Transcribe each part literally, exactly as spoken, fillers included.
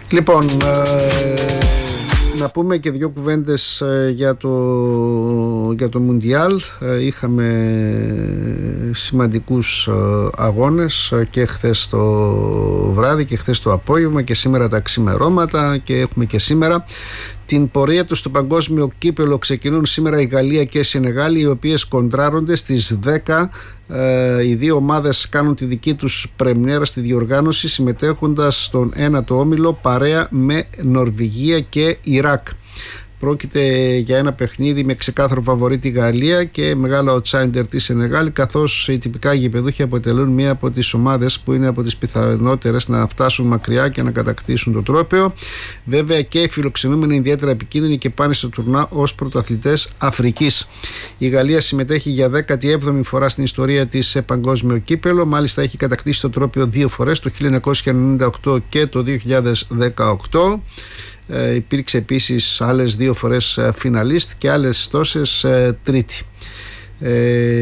Λοιπόν, ε, να πούμε και δύο κουβέντες ε, για το, για το Μουντιάλ. Ε, είχαμε σημαντικούς ε, αγώνες ε, και χθες το βράδυ και χθες το απόγευμα και σήμερα τα ξημερώματα, και έχουμε και σήμερα την πορεία του στο παγκόσμιο κύπελο. Ξεκινούν σήμερα η Γαλλία και η Σενεγάλη, οι οποίες κοντράρονται στις δέκα. Ε, οι δύο ομάδες κάνουν τη δική τους πρεμιέρα στη διοργάνωση, συμμετέχοντας στον ένατο όμιλο παρέα με Νορβηγία και Ιράκ. Πρόκειται για ένα παιχνίδι με ξεκάθαρο φαβορί τη Γαλλία και μεγάλο outsider τη Σενεγάλη, καθώς οι τυπικά γηπεδούχοι αποτελούν μία από τις ομάδες που είναι από τις πιθανότερες να φτάσουν μακριά και να κατακτήσουν το τρόπαιο. Βέβαια και οι φιλοξενούμενοι είναι ιδιαίτερα επικίνδυνοι και πάνε στο τουρνά ως πρωταθλητές Αφρικής. Η Γαλλία συμμετέχει για δέκατη έβδομη φορά στην ιστορία της σε παγκόσμιο κύπελο. Μάλιστα έχει κατακτήσει το τρόπαιο δύο φορές, το χίλια εννιακόσια ενενήντα οκτώ και το δύο χιλιάδες δεκαοκτώ. Ε, υπήρξε επίσης άλλες δύο φορές ε, φιναλίστ και άλλες τόσες ε, τρίτη. Ε,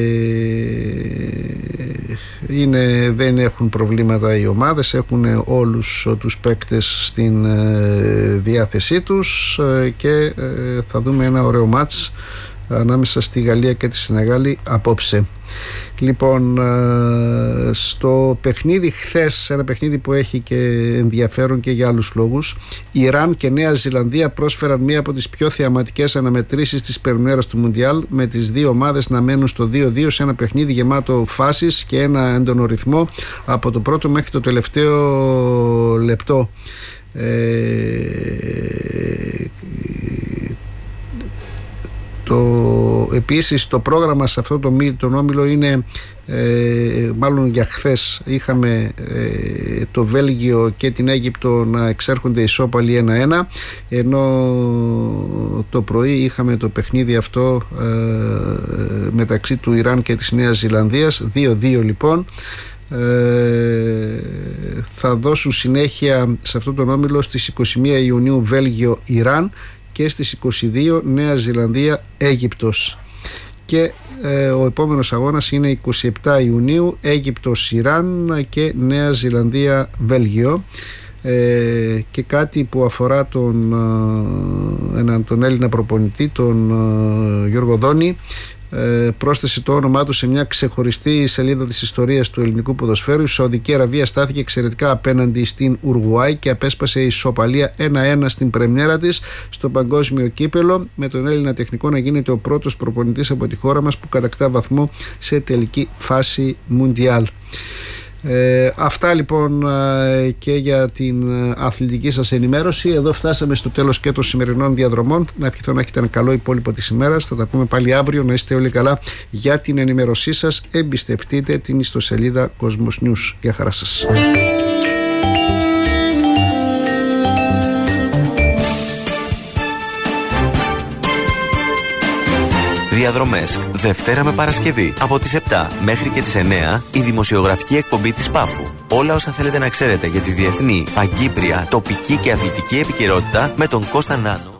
είναι, δεν έχουν προβλήματα οι ομάδες, έχουν όλους τους παίκτες στην ε, διάθεσή τους ε, και ε, θα δούμε ένα ωραίο μάτς ανάμεσα στη Γαλλία και τη Σενεγάλη απόψε. Λοιπόν, στο παιχνίδι χθες, ένα παιχνίδι που έχει και ενδιαφέρον και για άλλους λόγους, Ιράν και Νέα Ζηλανδία πρόσφεραν μία από τις πιο θεαματικές αναμετρήσεις της περιμέρας του Μουντιάλ, με τις δύο ομάδες να μένουν στο δύο δύο σε ένα παιχνίδι γεμάτο φάσεις και ένα έντονο ρυθμό από το πρώτο μέχρι το τελευταίο λεπτό. Ε, Το, επίσης το πρόγραμμα σε αυτό το, τον όμιλο είναι ε, μάλλον για χθες είχαμε ε, το Βέλγιο και την Αίγυπτο να εξέρχονται ισόπαλοι ένα ένα, ενώ το πρωί είχαμε το παιχνίδι αυτό ε, μεταξύ του Ιράν και της Νέας Ζηλανδίας, δύο δύο λοιπόν. Ε, θα δώσουν συνέχεια σε αυτό τον όμιλο στις είκοσι μία Ιουνίου Βέλγιο Ιράν και στις είκοσι δύο Νέα Ζηλανδία Αίγυπτος, και ε, ο επόμενος αγώνας είναι είκοσι επτά Ιουνίου Αίγυπτος Ιράν και Νέα Ζηλανδία Βέλγιο. Ε, και κάτι που αφορά τον, ε, έναν, τον Έλληνα προπονητή, τον ε, Γιώργο Δόνη. Ε, πρόσθεσε το όνομά του σε μια ξεχωριστή σελίδα της ιστορίας του ελληνικού ποδοσφαίρου. Η Σαουδική Αραβία στάθηκε εξαιρετικά απέναντι στην Ουρουάη και απέσπασε ισοπαλία ένα ένα στην πρεμιέρα της στο παγκόσμιο κύπελο, με τον Έλληνα τεχνικό να γίνεται ο πρώτος προπονητής από τη χώρα μας που κατακτά βαθμό σε τελική φάση Μουντιάλ. Ε, αυτά λοιπόν ε, και για την ε, αθλητική σας ενημέρωση. Εδώ φτάσαμε στο τέλος και των σημερινών διαδρομών. Να ευχηθώ να έχετε ένα καλό υπόλοιπο της ημέρας. Θα τα πούμε πάλι αύριο. Να είστε όλοι καλά. Για την ενημέρωσή σας εμπιστευτείτε την ιστοσελίδα Cosmos News. Γεια χαρά σας. Διαδρομές, Δευτέρα με Παρασκευή, από τις επτά μέχρι και τις εννέα, η δημοσιογραφική εκπομπή της Πάφου. Όλα όσα θέλετε να ξέρετε για τη διεθνή, παγκύπρια, τοπική και αθλητική επικαιρότητα με τον Κώστα Νάνο.